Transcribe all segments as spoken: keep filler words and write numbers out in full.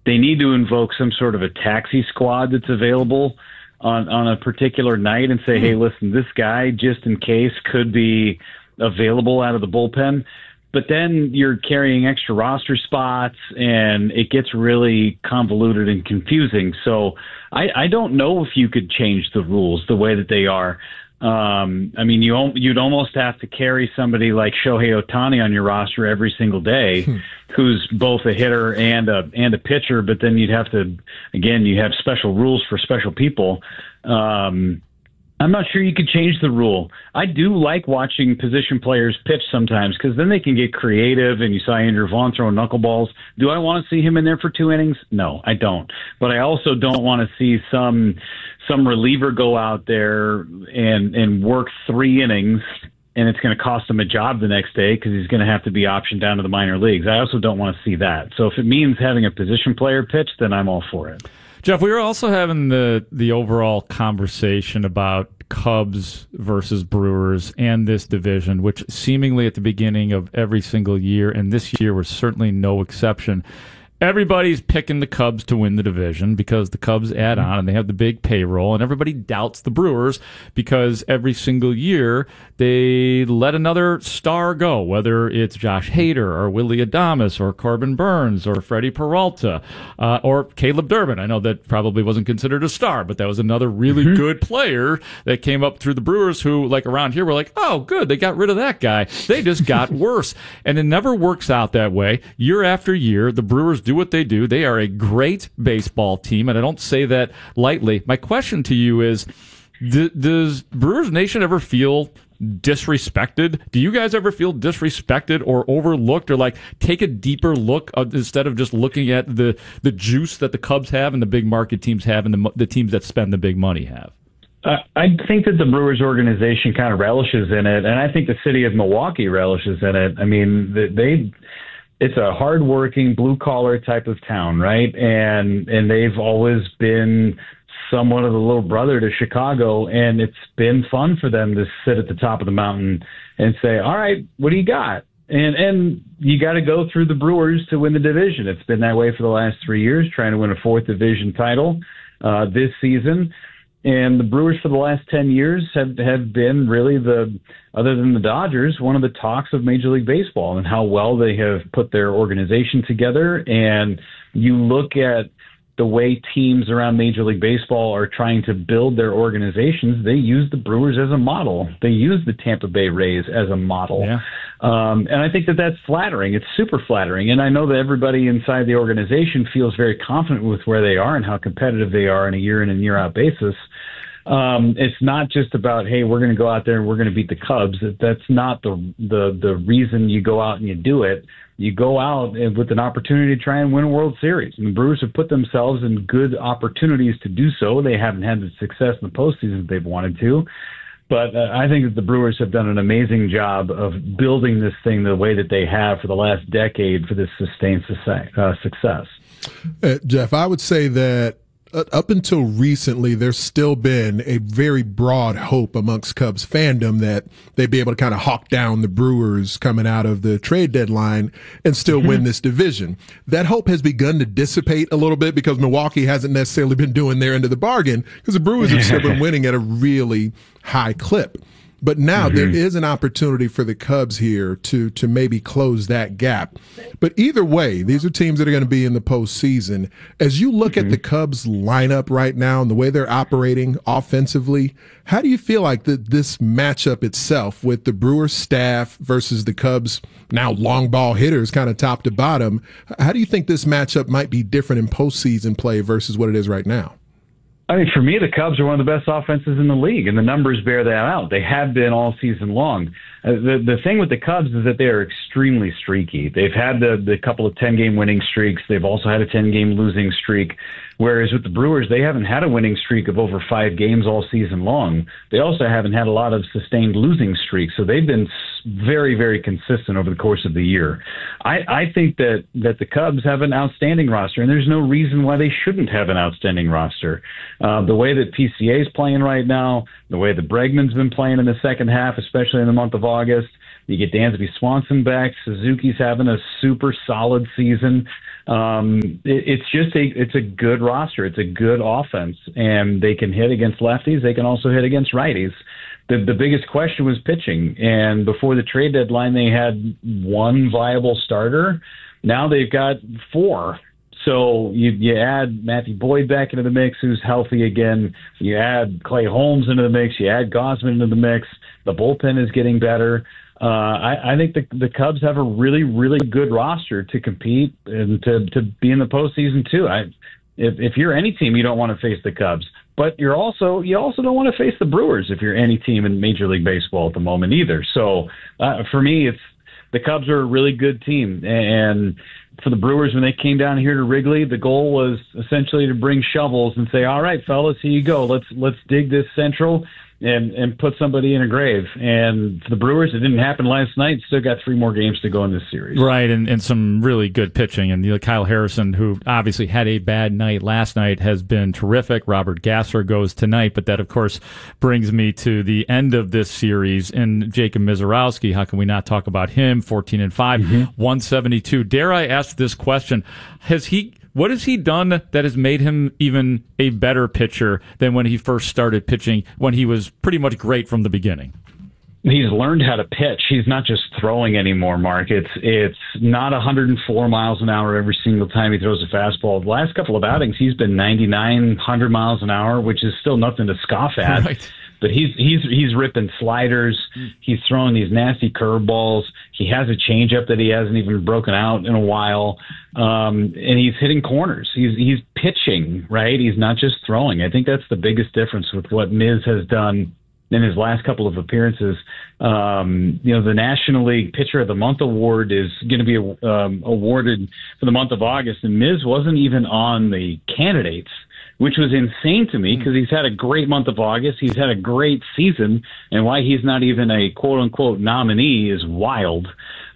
they need to invoke some sort of a taxi squad that's available on, on a particular night and say, hey, listen, this guy, just in case, could be available out of the bullpen. But then you're carrying extra roster spots, and it gets really convoluted and confusing. So I, I don't know if you could change the rules the way that they are. Um, I mean, you, you'd almost have to carry somebody like Shohei Ohtani on your roster every single day, hmm. who's both a hitter and a and a pitcher. But then you'd have to, again, you have special rules for special people. Um, I'm not sure you could change the rule. I do like watching position players pitch sometimes because then they can get creative, and you saw Andrew Vaughn throw knuckleballs. Do I want to see him in there for two innings? No, I don't. But I also don't want to see some some reliever go out there and, and work three innings, and it's going to cost him a job the next day because he's going to have to be optioned down to the minor leagues. I also don't want to see that. So if it means having a position player pitch, then I'm all for it. Jeff, we were also having the, the overall conversation about Cubs versus Brewers and this division, which seemingly at the beginning of every single year, and this year was certainly no exception, everybody's picking the Cubs to win the division because the Cubs add on and they have the big payroll, and everybody doubts the Brewers because every single year they let another star go, whether it's Josh Hader or Willie Adames or Corbin Burns or Freddie Peralta uh, or Caleb Durbin. I know that probably wasn't considered a star, but that was another really mm-hmm. good player that came up through the Brewers who, like around here, were like, oh, good, they got rid of that guy. They just got worse. And it never works out that way. Year after year, the Brewers do what they do. They are a great baseball team, and I don't say that lightly. My question to you is, d- does Brewers Nation ever feel disrespected? Do you guys ever feel disrespected or overlooked, or like take a deeper look uh, instead of just looking at the, the juice that the Cubs have and the big market teams have and the, the teams that spend the big money have? Uh, I think that the Brewers organization kind of relishes in it, and I think the city of Milwaukee relishes in it. I mean, they... It's a hardworking, blue-collar type of town, right? And and they've always been somewhat of the little brother to Chicago, and it's been fun for them to sit at the top of the mountain and say, all right, what do you got? And and you got to go through the Brewers to win the division. It's been that way for the last three years, trying to win a fourth division title uh, this season. And the Brewers for the last ten years have, have been really the, other than the Dodgers, one of the talks of Major League Baseball and how well they have put their organization together. And you look at the way teams around Major League Baseball are trying to build their organizations, they use the Brewers as a model. They use the Tampa Bay Rays as a model. Yeah. Um, and I think that that's flattering. It's super flattering. And I know that everybody inside the organization feels very confident with where they are and how competitive they are on a year in and year out basis. Um, it's not just about, hey, we're going to go out there and we're going to beat the Cubs. That's not the, the, the reason you go out and you do it. You go out with an opportunity to try and win a World Series. And the Brewers have put themselves in good opportunities to do so. They haven't had the success in the postseason that they've wanted to. But uh, I think that the Brewers have done an amazing job of building this thing the way that they have for the last decade for this sustained uh, success. Uh, Jeff, I would say that up until recently, there's still been a very broad hope amongst Cubs fandom that they'd be able to kind of hawk down the Brewers coming out of the trade deadline and still mm-hmm. win this division. That hope has begun to dissipate a little bit because Milwaukee hasn't necessarily been doing their end of the bargain because the Brewers have still been winning at a really high clip. But now mm-hmm. there is an opportunity for the Cubs here to to maybe close that gap. But either way, these are teams that are going to be in the postseason. As you look mm-hmm. at the Cubs lineup right now and the way they're operating offensively, how do you feel like the, this matchup itself with the Brewers staff versus the Cubs now long ball hitters kind of top to bottom, how do you think this matchup might be different in postseason play versus what it is right now? I mean, for me, the Cubs are one of the best offenses in the league, and the numbers bear that out. They have been all season long. Uh, the the thing with the Cubs is that they are extremely streaky. They've had the, the couple of ten-game winning streaks. They've also had a ten-game losing streak, whereas with the Brewers, they haven't had a winning streak of over five games all season long. They also haven't had a lot of sustained losing streaks, so they've been very, very consistent over the course of the year. I, I think that, that the Cubs have an outstanding roster, and there's no reason why they shouldn't have an outstanding roster. Uh, the way that P C A is playing right now, the way that Bregman's been playing in the second half, especially in the month of August, you get Dansby Swanson back. Suzuki's having a super solid season. Um, it, it's just a it's a good roster. It's a good offense, and they can hit against lefties. They can also hit against righties. The the biggest question was pitching, and before the trade deadline, they had one viable starter. Now they've got four. So you you add Matthew Boyd back into the mix, who's healthy again. You add Clay Holmes into the mix. You add Gausman into the mix. The bullpen is getting better. Uh, I, I think the the Cubs have a really, really good roster to compete and to, to be in the postseason too. I, if if you're any team, you don't want to face the Cubs, but you're also you also don't want to face the Brewers if you're any team in Major League Baseball at the moment either. So uh, for me, it's the Cubs are a really good team, and for the Brewers, when they came down here to Wrigley, the goal was essentially to bring shovels and say, "All right, fellas, here you go. Let's let's dig this Central and and put somebody in a grave." And for the Brewers, it didn't happen last night. Still got three more games to go in this series. Right, and, and some really good pitching. And you know, Kyle Harrison, who obviously had a bad night last night, has been terrific. Robert Gasser goes tonight, but that, of course, brings me to the end of this series. And Jacob Misiorowski, how can we not talk about him? fourteen and five, mm-hmm. one seventy-two. Dare I ask this question? Has he... What has he done that has made him even a better pitcher than when he first started pitching, when he was pretty much great from the beginning? He's learned how to pitch. He's not just throwing anymore, Mark. It's it's not one hundred four miles an hour every single time he throws a fastball. The last couple of outings, he's been ninety-nine, one hundred miles an hour, which is still nothing to scoff at. Right. But he's he's he's ripping sliders. He's throwing these nasty curveballs. He has a changeup that he hasn't even broken out in a while, um, and he's hitting corners. He's he's pitching, right? He's not just throwing. I think that's the biggest difference with what Miz has done in his last couple of appearances. Um, you know, the National League Pitcher of the Month award is going to be um, awarded for the month of August, and Miz wasn't even on the candidates, which was insane to me because he's had a great month of August. He's had a great season, and why he's not even a quote-unquote nominee is wild.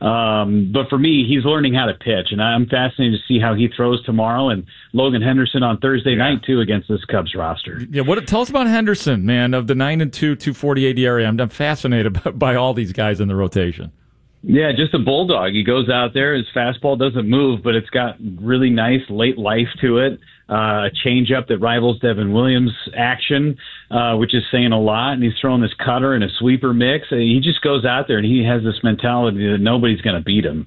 Um, but for me, he's learning how to pitch, and I'm fascinated to see how he throws tomorrow, and Logan Henderson on Thursday yeah. night, too, against this Cubs roster. Yeah, what? Tell us about Henderson, man, of the nine and two, two forty-eight E R A. I'm, I'm fascinated by, by all these guys in the rotation. Yeah, just a bulldog. He goes out there, his fastball doesn't move, but it's got really nice late life to it. Uh, a changeup that rivals Devin Williams' action, uh, which is saying a lot. And he's throwing this cutter and a sweeper mix. He just goes out there and he has this mentality that nobody's going to beat him.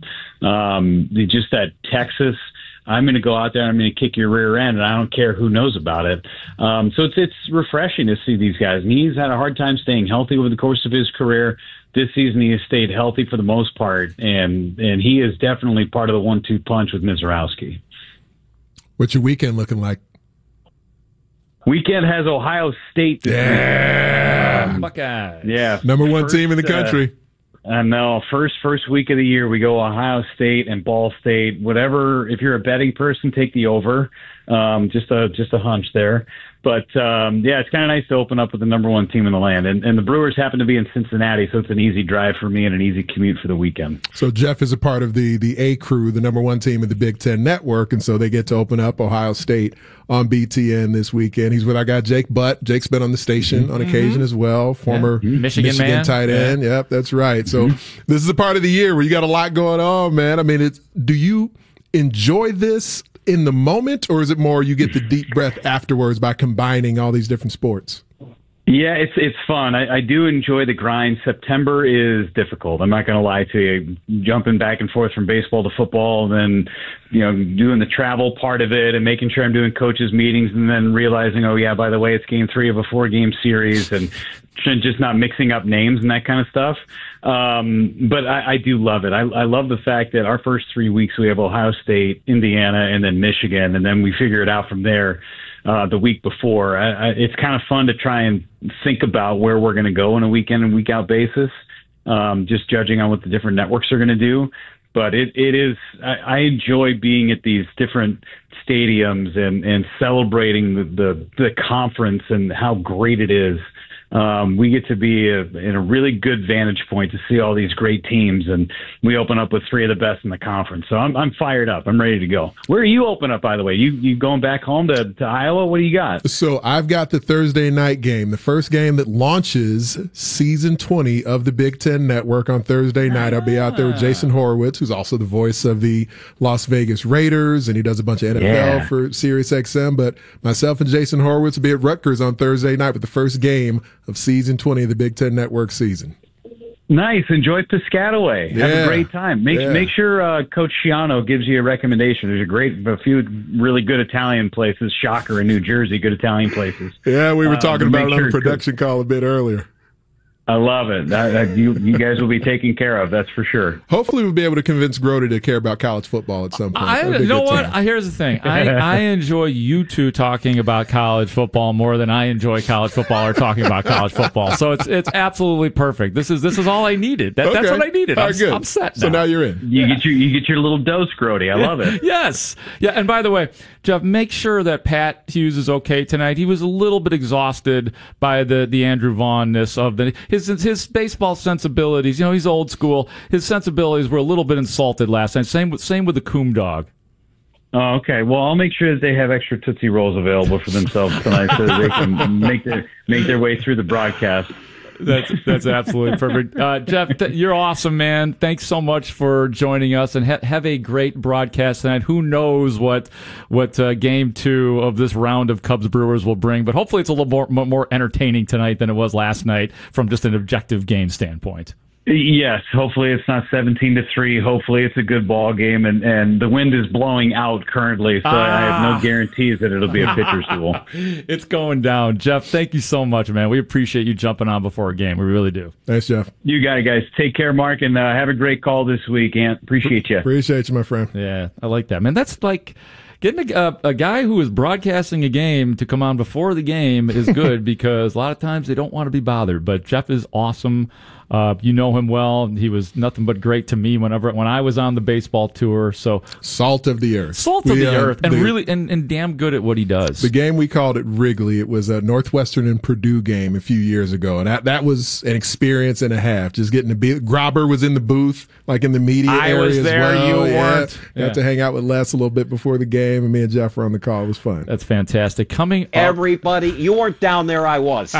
Um, just that Texas, I'm going to go out there and I'm going to kick your rear end, and I don't care who knows about it. Um, so it's it's refreshing to see these guys. And he's had a hard time staying healthy over the course of his career. This season, he has stayed healthy for the most part, and and he is definitely part of the one two punch with Misiorowski. What's your weekend looking like? Weekend has Ohio State this yeah. week. Um, Buckeyes. Yeah. Number one first, team in the country. Uh, I know. First, first week of the year, we go Ohio State and Ball State. Whatever. If you're a betting person, take the over. Um, just a just a hunch there. But, um, yeah, it's kind of nice to open up with the number one team in the land. And, and the Brewers happen to be in Cincinnati, so it's an easy drive for me and an easy commute for the weekend. So Jeff is a part of the the A crew, the number one team of the Big Ten Network, and so they get to open up Ohio State on B T N this weekend. He's with our guy Jake Butt. Jake's been on the station mm-hmm. on occasion as well, former yeah. Michigan, Michigan man. tight end. Yeah. Yep, that's right. So mm-hmm. this is a part of the year where you got a lot going on, man. I mean, it's do you enjoy this in the moment, or is it more you get the deep breath afterwards by combining all these different sports? Yeah, it's it's fun. I, I do enjoy the grind. September is difficult. I'm not going to lie to you. Jumping back and forth from baseball to football, and then you know doing the travel part of it, and making sure I'm doing coaches meetings, and then realizing, oh yeah, by the way, it's game three of a four game series, and just not mixing up names and that kind of stuff. Um, but I, I do love it. I, I love the fact that our first three weeks we have Ohio State, Indiana, and then Michigan, and then we figure it out from there. Uh, the week before, I, I, it's kind of fun to try and think about where we're going to go on a week in and week out basis, um, just judging on what the different networks are going to do. But it, it is, I, I enjoy being at these different stadiums and, and celebrating the, the, the conference and how great it is. um, we get to be a, in a really good vantage point to see all these great teams, and we open up with three of the best in the conference. So I'm, I'm fired up. I'm ready to go. Where are you open up, by the way? You you going back home to, to Iowa? What do you got? So I've got the Thursday night game, the first game that launches season twenty of the Big Ten Network on Thursday night. I'll be out there with Jason Horowitz, who's also the voice of the Las Vegas Raiders, and he does a bunch of N F L Yeah. for Sirius X M. But myself and Jason Horowitz will be at Rutgers on Thursday night with the first game of season twenty of the Big Ten Network season. Nice. Enjoy Piscataway. Have Yeah. a great time. Make Yeah. make sure uh, Coach Schiano gives you a recommendation. There's a great, a few really good Italian places. Shocker in New Jersey, good Italian places. Yeah, we were Uh, talking make about it on sure- the production call a bit earlier. I love it. That, that you you guys will be taken care of. That's for sure. Hopefully, we'll be able to convince Grody to care about college football at some point. I, That'd be a you know good what? time. I, here's the thing. I, I enjoy you two talking about college football more than I enjoy college football or talking about college football. So it's it's absolutely perfect. This is this is all I needed. That, That's Okay. what I needed. All I'm, right, good. I'm set now. So now you're in. You get your you get your little dose, Grody. I love it. Yes. Yeah. And by the way, Jeff, make sure that Pat Hughes is okay tonight. He was a little bit exhausted by the, the Andrew Vaughn-ness of the his his baseball sensibilities. You know, he's old school. His sensibilities were a little bit insulted last night. Same with same with the Coom dog. Oh, okay. Well, I'll make sure that they have extra Tootsie Rolls available for themselves tonight, so that they can make their make their way through the broadcast. That's that's absolutely perfect. Uh, Jeff, th- you're awesome, man. Thanks so much for joining us, and ha- have a great broadcast tonight. Who knows what what uh, game two of this round of Cubs Brewers will bring, but hopefully it's a little more more entertaining tonight than it was last night from just an objective game standpoint. Yes, hopefully it's not seventeen to three. Hopefully it's a good ball game, and, and the wind is blowing out currently, so Ah. I have no guarantees that it'll be a pitcher's duel. It's going down. Jeff, thank you so much, man. We appreciate you jumping on before a game. We really do. Thanks, Jeff. You got it, guys. Take care, Mark, and uh, have a great call this week, Ant. Appreciate you. Appreciate you, my friend. Yeah, I like that, man. That's like getting a, a, a guy who is broadcasting a game to come on before the game is good because a lot of times they don't want to be bothered. But Jeff is awesome. Uh, you know him well. He was nothing but great to me whenever when I was on the baseball tour. So Salt of the earth. salt of We, the uh, earth, and the- really and, and damn good at what he does. The game we called it Wrigley. It was a Northwestern and Purdue game a few years ago, and that that was an experience and a half. Just getting to be. Grobber was in the booth, like in the media I area was as there, well. you Yeah. weren't. Got Yeah. to hang out with Les a little bit before the game, and me and Jeff were on the call. It was fun. That's fantastic. Coming up, Everybody, you weren't down there, I was.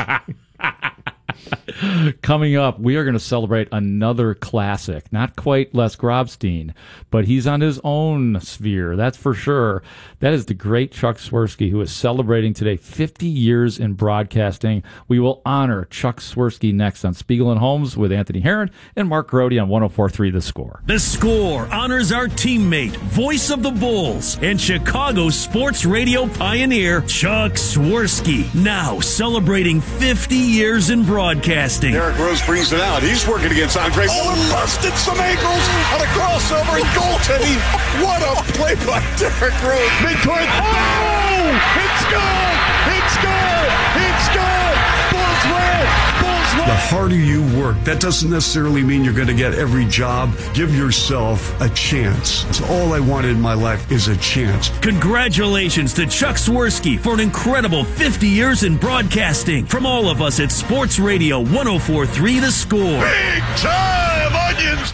Coming up, we are going to celebrate another classic. Not quite Les Grobstein, but he's on his own sphere, that's for sure. That is the great Chuck Swirsky, who is celebrating today fifty years in broadcasting. We will honor Chuck Swirsky next on Spiegel and Holmes with Anthony Herron and Mark Grody on one oh four point three The Score. The Score honors our teammate, voice of the Bulls, and Chicago sports radio pioneer, Chuck Swirsky. Now celebrating fifty years in broadcasting. Derrick Rose brings it out. He's working against Andre Miller. Busted some ankles on a crossover and goaltending. What a play by Derrick Rose. Midcourt. Oh! It's good! It's good! It's good! Bulls win! Bulls win! The harder you work, that doesn't necessarily mean you're going to get every job. Give yourself a chance. That's all I wanted in my life is a chance. Congratulations to Chuck Swirsky for an incredible fifty years in broadcasting. From all of us at Sports Radio one oh four point three The Score. Big time onions!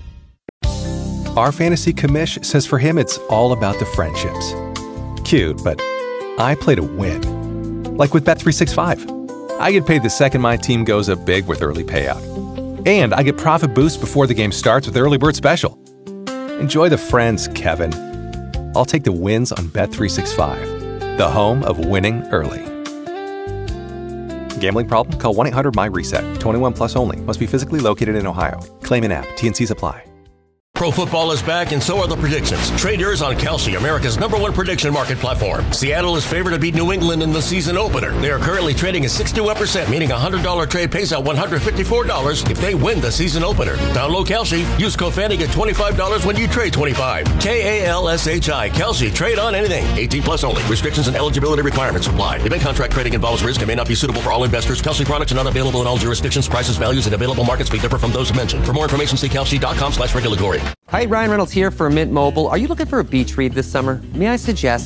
Our fantasy commish says for him it's all about the friendships. Cute, but I play to win. Like with Bet three sixty-five. I get paid the second my team goes up big with early payout. And I get profit boosts before the game starts with Early Bird Special. Enjoy the friends, Kevin. I'll take the wins on Bet three sixty-five, the home of winning early. Gambling problem? Call one eight hundred my reset. twenty-one plus only. Must be physically located in Ohio. Claim in app. T N Cs apply. Pro football is back, and so are the predictions. Trade yours on Kalshi, America's number one prediction market platform. Seattle is favored to beat New England in the season opener. They are currently trading at sixty-one percent, meaning a one hundred dollars trade pays out one hundred fifty-four dollars if they win the season opener. Download Kalshi. Use code Fanning at twenty-five dollars when you trade twenty-five. K A L S H I. Kalshi. Trade on anything. eighteen plus only. Restrictions and eligibility requirements apply. Event contract trading involves risk and may not be suitable for all investors. Kalshi products are not available in all jurisdictions. Prices, values, and available markets may differ from those mentioned. For more information, see Kalshi.com slash regulatory. Hi, Ryan Reynolds here for Mint Mobile. Are you looking for a beach read this summer? May I suggest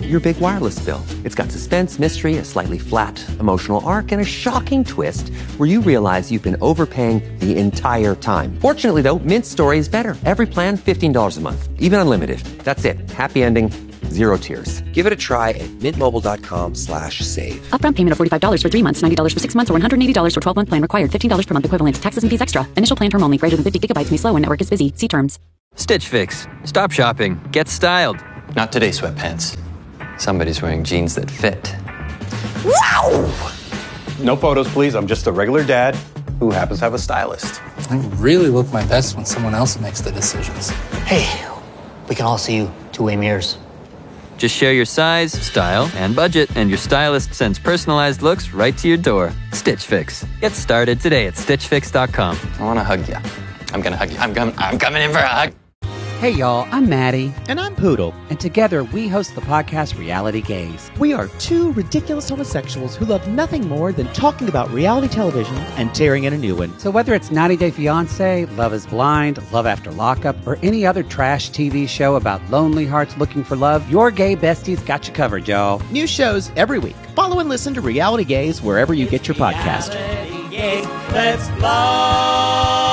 your big wireless bill. It's got suspense, mystery, a slightly flat emotional arc, and a shocking twist where you realize you've been overpaying the entire time. Fortunately, though, Mint's story is better. Every plan, fifteen dollars a month, even unlimited. That's it. Happy ending, zero tears. Give it a try at mintmobile.com slash save. Upfront payment of forty-five dollars for three months, ninety dollars for six months, or one hundred eighty dollars for twelve-month plan required. fifteen dollars per month equivalent. Taxes and fees extra. Initial plan term only. Greater than fifty gigabytes may slow when network is busy. See terms. Stitch Fix. Stop shopping. Get styled. Not today, sweatpants. Somebody's wearing jeans that fit. Wow! No photos, please. I'm just a regular dad who happens to have a stylist. I really look my best when someone else makes the decisions. Hey, we can all see you two-way mirrors. Just share your size, style, and budget, and your stylist sends personalized looks right to your door. Stitch Fix. Get started today at stitch fix dot com. I want to hug you. I'm going to hug you. I'm, com- I'm coming in for a hug. Hey y'all, I'm Maddie. And I'm Poodle. And together we host the podcast Reality Gaze. We are two ridiculous homosexuals who love nothing more than talking about reality television and tearing in a new one. So whether it's ninety day fiancé, Love is Blind, Love After Lockup, or any other trash T V show about lonely hearts looking for love, your gay besties got you covered, y'all. New shows every week. Follow and listen to Reality Gaze wherever you get your podcast. Reality Gaze, let's love.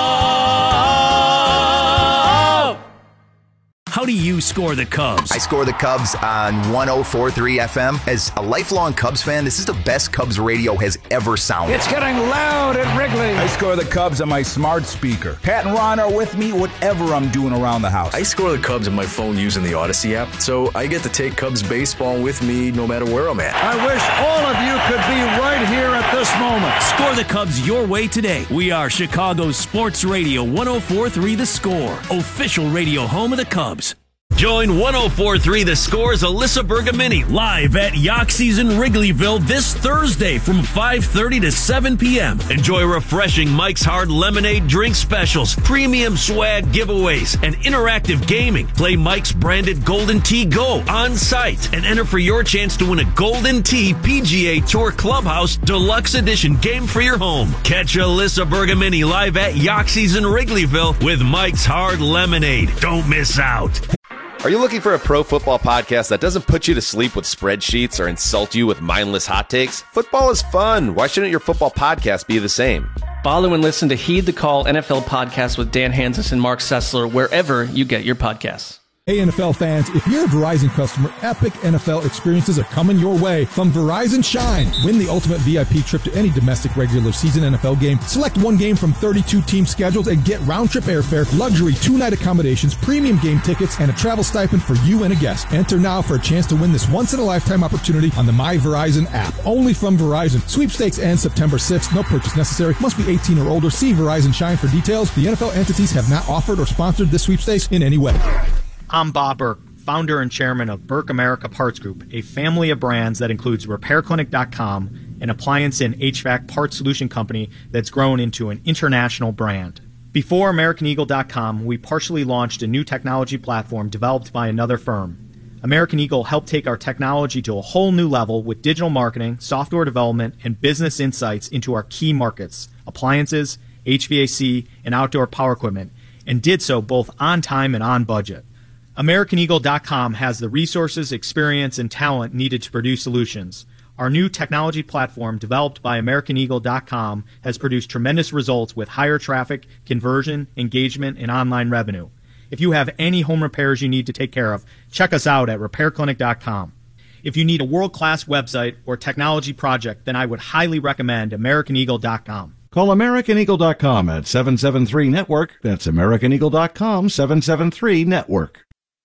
How do you score the Cubs? I score the Cubs on one oh four point three F M. As a lifelong Cubs fan, this is the best Cubs radio has ever sounded. It's getting loud at Wrigley. I score the Cubs on my smart speaker. Pat and Ron are with me whatever I'm doing around the house. I score the Cubs on my phone using the Odyssey app, so I get to take Cubs baseball with me no matter where I'm at. I wish all of you could be right here at this moment. Score the Cubs your way today. We are Chicago's Sports Radio one oh four point three The Score, official radio home of the Cubs. Join one oh four point three The Score's Alyssa Bergamini live at Yaxie's in Wrigleyville this Thursday from five thirty to seven p.m. Enjoy refreshing Mike's Hard Lemonade drink specials, premium swag giveaways, and interactive gaming. Play Mike's branded Golden Tee Go on site and enter for your chance to win a Golden Tee P G A Tour Clubhouse Deluxe Edition game for your home. Catch Alyssa Bergamini live at Yaxie's in Wrigleyville with Mike's Hard Lemonade. Don't miss out. Are you looking for a pro football podcast that doesn't put you to sleep with spreadsheets or insult you with mindless hot takes? Football is fun. Why shouldn't your football podcast be the same? Follow and listen to Heed the Call N F L podcast with Dan Hansis and Mark Sessler wherever you get your podcasts. Hey, N F L fans, if you're a Verizon customer, epic N F L experiences are coming your way from Verizon Shine. Win the ultimate V I P trip to any domestic regular season N F L game. Select one game from thirty-two team schedules and get round-trip airfare, luxury two-night accommodations, premium game tickets, and a travel stipend for you and a guest. Enter now for a chance to win this once-in-a-lifetime opportunity on the My Verizon app. Only from Verizon. Sweepstakes ends September sixth. No purchase necessary. Must be eighteen or older. See Verizon Shine for details. The N F L entities have not offered or sponsored this sweepstakes in any way. I'm Bob Burke, founder and chairman of Burke America Parts Group, a family of brands that includes repair clinic dot com, an appliance and H V A C parts solution company that's grown into an international brand. Before American Eagle dot com, we partially launched a new technology platform developed by another firm. American Eagle helped take our technology to a whole new level with digital marketing, software development, and business insights into our key markets, appliances, H V A C, and outdoor power equipment, and did so both on time and on budget. American Eagle dot com has the resources, experience, and talent needed to produce solutions. Our new technology platform, developed by American Eagle dot com, has produced tremendous results with higher traffic, conversion, engagement, and online revenue. If you have any home repairs you need to take care of, check us out at repair clinic dot com. If you need a world-class website or technology project, then I would highly recommend American Eagle dot com. Call American Eagle dot com at seven seven three network. That's American Eagle dot com, seven seven three network.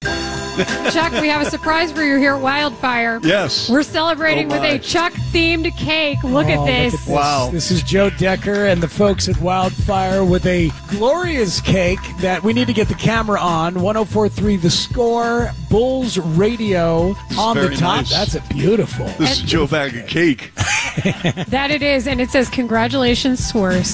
Chuck, we have a surprise for you here at Wildfire. Yes. We're celebrating oh with a Chuck-themed cake. Look, oh, at this. look at this. Wow. This is Joe Decker and the folks at Wildfire with a glorious cake that we need to get the camera on. one oh four point three The Score, Bulls Radio on the top. Nice. That's a beautiful. This and, is Joe Bag of Cake. That it is, and it says, congratulations, Swers.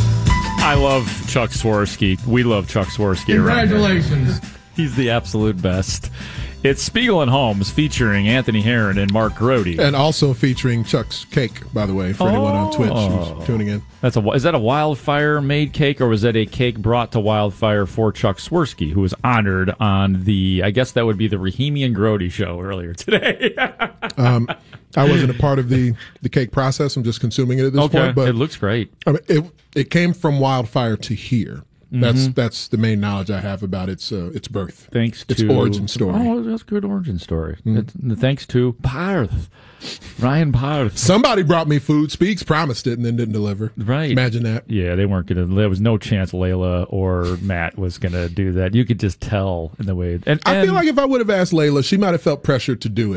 I love Chuck Swirsky. We love Chuck Swirsky. Congratulations. He's the absolute best. It's Spiegel and Holmes featuring Anthony Herron and Mark Grody. And also featuring Chuck's Cake, by the way, for anyone on Twitch who's tuning in. That's a, is that a Wildfire-made cake, or was that a cake brought to Wildfire for Chuck Swirsky, who was honored on the, I guess that would be the Rahimi and Grody show earlier today? um, I wasn't a part of the, the cake process. I'm just consuming it at this okay. point. But it looks great. I mean, it, it came from Wildfire to here. That's Mm-hmm. that's the main knowledge I have about its uh, its birth. Thanks its to origin story. Oh, that's a good origin story. Mm-hmm. It's, thanks to Parth, Ryan Parth. Somebody brought me food. Speaks promised it and then didn't deliver. Right. Imagine that. Yeah, they weren't going to. There was no chance Layla or Matt was going to do that. You could just tell in the way. And, and I feel like if I would have asked Layla, she might have felt pressured to do